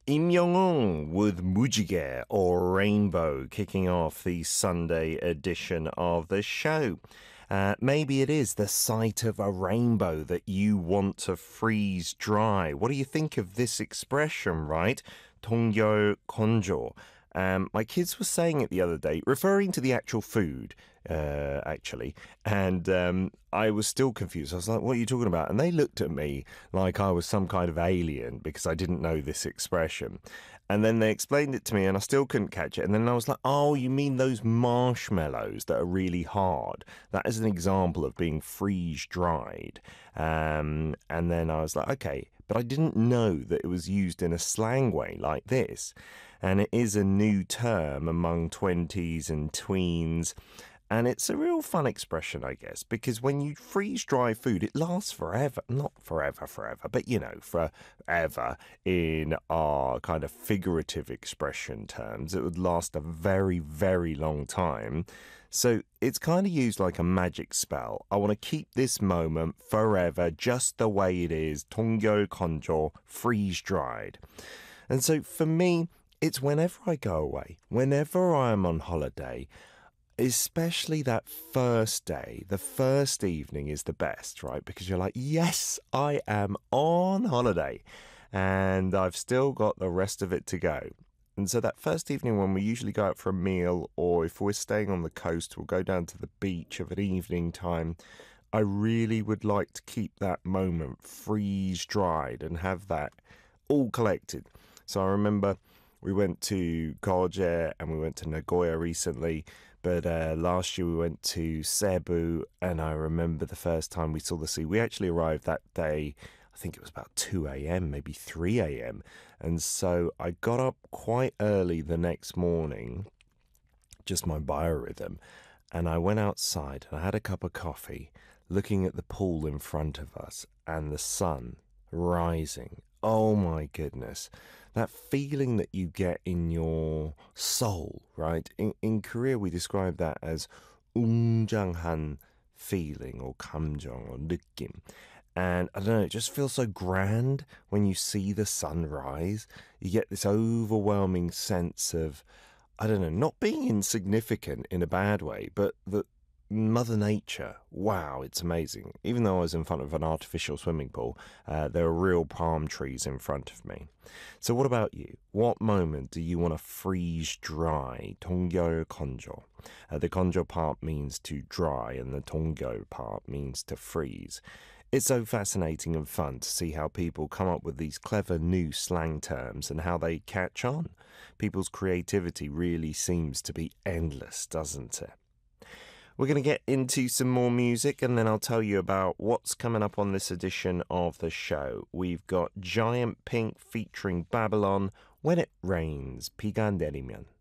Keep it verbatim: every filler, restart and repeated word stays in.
Im Young-un with Mujige or Rainbow kicking off the Sunday edition of the show. Uh, maybe it is the sight of a rainbow that you want to freeze dry. What do you think of this expression, right? 동결 건조. Um, my kids were saying it the other day, referring to the actual food, uh, actually, and um, I was still confused. I was like, what are you talking about? And they looked at me like I was some kind of alien because I didn't know this expression. And then they explained it to me and I still couldn't catch it. And then I was like, oh, you mean those marshmallows that are really hard? That is an example of being freeze-dried. Um, and then I was like, okay. But I didn't know that it was used in a slang way like this. And it is a new term among twenties and tweens. And it's a real fun expression, I guess, because when you freeze dry food, it lasts forever. Not forever, forever, but, you know, forever in our kind of figurative expression terms. It would last a very, very long time. So it's kind of used like a magic spell. I want to keep this moment forever just the way it is. 동결 건조, freeze dried. And so for me, it's whenever I go away, whenever I'm on holiday, especially that first day, the first evening is the best, right? Because you're like, yes, I am on holiday and I've still got the rest of it to go. And so that first evening when we usually go out for a meal, or if we're staying on the coast, we'll go down to the beach of an evening time. I really would like to keep that moment freeze dried and have that all collected. So I remember we went to Goje and we went to Nagoya recently, but uh, last year we went to Cebu, and I remember the first time we saw the sea. We actually arrived that day, I think it was about two a.m., maybe three a.m. And so I got up quite early the next morning, just my biorhythm, and I went outside and I had a cup of coffee looking at the pool in front of us and the sun rising. Oh my goodness. That feeling that you get in your soul, right? In, in Korea, we describe that as 웅장한 feeling or 감정 or 느낌. And I don't know, it just feels so grand when you see the sun rise. You get this overwhelming sense of, I don't know, not being insignificant in a bad way, but that Mother Nature, wow, it's amazing. Even though I was in front of an artificial swimming pool, uh, there are real palm trees in front of me. So what about you? What moment do you want to freeze dry? 동결 건조. Uh, the 건조 part means to dry and the 동결 part means to freeze. It's so fascinating and fun to see how people come up with these clever new slang terms and how they catch on. People's creativity really seems to be endless, doesn't it? We're going to get into some more music and then I'll tell you about what's coming up on this edition of the show. We've got Giant Pink featuring Babylon, When It Rains, 비가 내리면.